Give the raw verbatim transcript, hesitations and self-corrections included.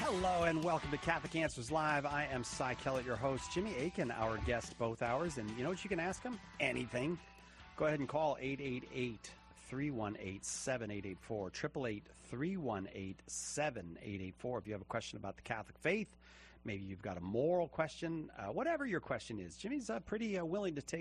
Hello and welcome to Catholic Answers Live. I am Cy Kellett, your host. Jimmy Akin, our guest both hours. And you know what you can ask him? Anything. Go ahead and call eight eight eight, three one eight, seven eight eight four, eight eight eight, three one eight, seven eight eight four. If you have a question about the Catholic faith, maybe you've got a moral question, uh, whatever your question is. Jimmy's uh, pretty uh, willing to take